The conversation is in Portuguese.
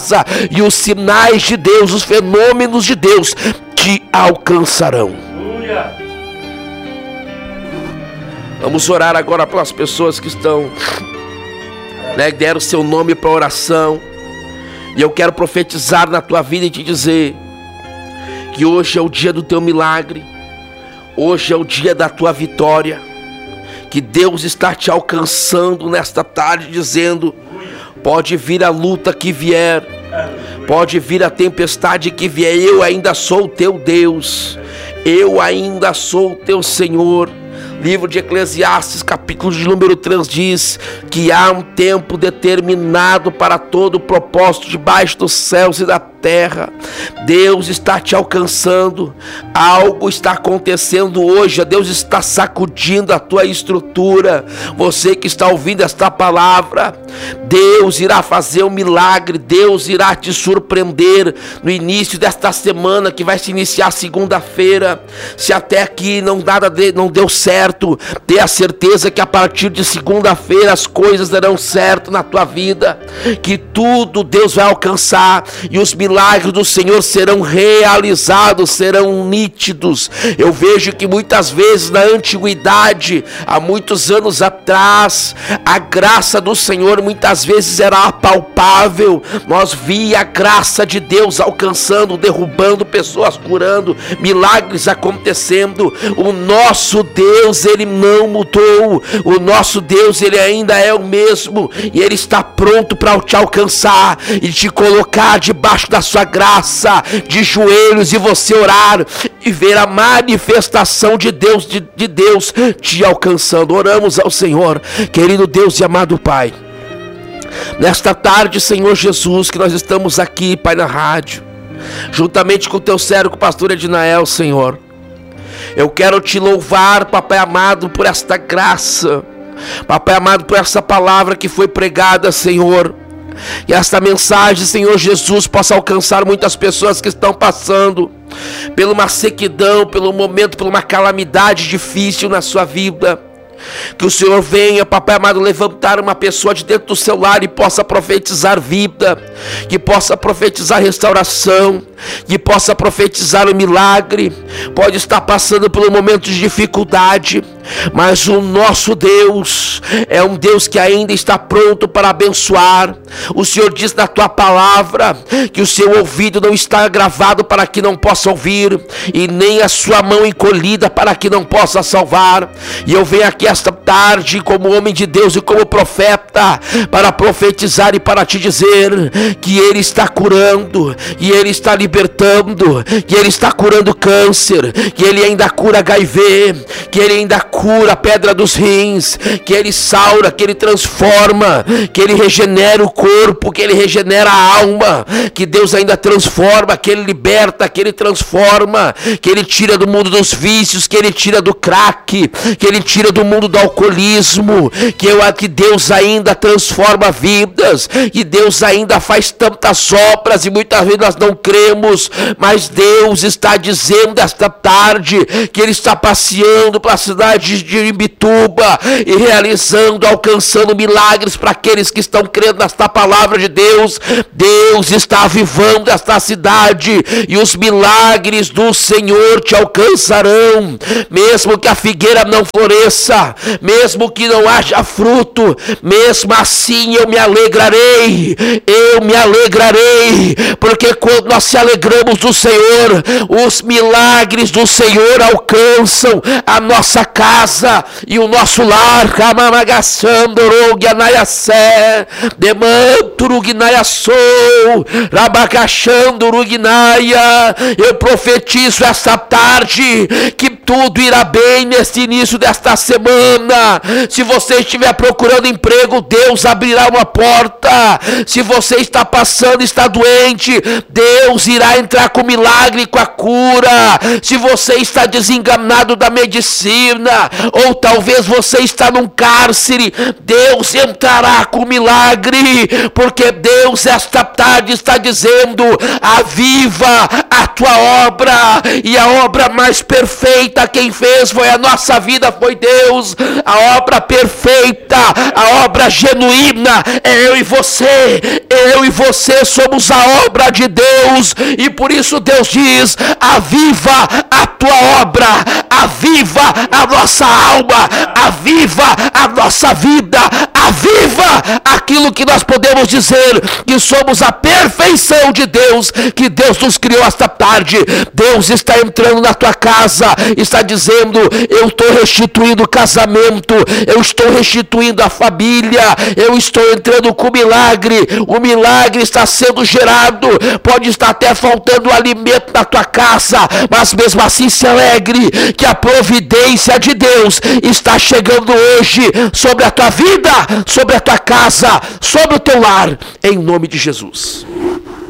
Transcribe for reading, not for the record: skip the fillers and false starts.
e os sinais de Deus, os fenômenos de Deus te alcançarão. Vamos orar agora pelas pessoas que estão, deram seu nome para oração. E eu quero profetizar na tua vida e te dizer que hoje é o dia do teu milagre, hoje é o dia da tua vitória, que Deus está te alcançando nesta tarde, dizendo: pode vir a luta que vier, pode vir a tempestade que vier, eu ainda sou o teu Deus, eu ainda sou o teu Senhor. Livro de Eclesiastes, capítulo de número 3, diz que há um tempo determinado para todo o propósito debaixo dos céus e da terra. Deus está te alcançando, algo está acontecendo hoje, Deus está sacudindo a tua estrutura. Você que está ouvindo esta palavra, Deus irá fazer um milagre, Deus irá te surpreender no início desta semana, que vai se iniciar segunda-feira. Se até aqui não deu certo, tenha certeza que a partir de segunda-feira as coisas darão certo na tua vida, que tudo Deus vai alcançar e os milagres do Senhor serão realizados, serão nítidos. Eu vejo que muitas vezes na antiguidade, há muitos anos atrás, a graça do Senhor muitas vezes era apalpável. Nós via a graça de Deus alcançando, derrubando pessoas, curando, milagres acontecendo. O nosso Deus, Ele não mudou. O nosso Deus, Ele ainda é o mesmo, e Ele está pronto para te alcançar e te colocar debaixo da sua graça, de joelhos, e você orar e ver a manifestação de Deus, de Deus te alcançando. Oramos ao Senhor. Querido Deus e amado Pai, nesta tarde, Senhor Jesus, que nós estamos aqui, Pai, na rádio, juntamente com o teu servo, com o pastor Edinael, Senhor, eu quero te louvar, Papai amado, por esta graça, Papai amado, por essa palavra que foi pregada, Senhor. E esta mensagem, Senhor Jesus, possa alcançar muitas pessoas que estão passando por uma sequidão, pelo momento, por uma calamidade difícil na sua vida. Que o Senhor venha, Papai amado, levantar uma pessoa de dentro do seu lar e possa profetizar vida, que possa profetizar restauração, que possa profetizar o milagre. Pode estar passando por um momento de dificuldade, mas o nosso Deus é um Deus que ainda está pronto para abençoar. O Senhor diz na tua palavra que o seu ouvido não está gravado para que não possa ouvir, e nem a sua mão encolhida para que não possa salvar. E eu venho aqui esta tarde como homem de Deus e como profeta para profetizar e para te dizer que Ele está curando, e Ele está libertando, que Ele está curando câncer, que Ele ainda cura HIV, que Ele ainda cura a pedra dos rins, que Ele saura, que Ele transforma, que Ele regenera o corpo, que Ele regenera a alma, que Deus ainda transforma, que Ele liberta, que Ele transforma, que Ele tira do mundo dos vícios, que Ele tira do crack, que Ele tira do mundo do alcoolismo, que Deus ainda transforma vidas, que Deus ainda faz tantas obras, e muitas vezes nós não cremos, mas Deus está dizendo esta tarde que Ele está passeando para a cidade de Imbituba e realizando, alcançando milagres para aqueles que estão crendo nesta palavra de Deus. Deus está avivando esta cidade, e os milagres do Senhor te alcançarão, mesmo que a figueira não floresça, mesmo que não haja fruto, mesmo assim eu me alegrarei, porque quando nós se alegramos do Senhor, os milagres do Senhor alcançam a nossa casa e o nosso lar. Eu profetizo esta tarde que tudo irá bem neste início desta semana. Se você estiver procurando emprego, Deus abrirá uma porta. Se você está passando, está doente, Deus irá entrar com milagre, com a cura. Se você está desenganado da medicina, ou talvez você está num cárcere, Deus entrará com milagre, porque Deus esta tarde está dizendo: aviva a tua obra, e a obra mais perfeita quem fez foi a nossa vida, foi Deus. A obra perfeita, a obra genuína é eu e você somos a obra de Deus, e por isso Deus diz: aviva a tua obra, aviva a nossa alma, aviva a nossa vida, aviva aquilo que nós podemos dizer que somos a perfeição de Deus, que Deus nos criou esta tarde. Deus está entrando na tua casa, está dizendo: eu estou restituindo o casamento, eu estou restituindo a família, eu estou entrando com o milagre está sendo gerado. Pode estar até faltando alimento na tua casa, mas mesmo assim se alegre, que a providência de Deus está chegando hoje sobre a tua vida, sobre a tua casa, sobre o teu lar, em nome de Jesus.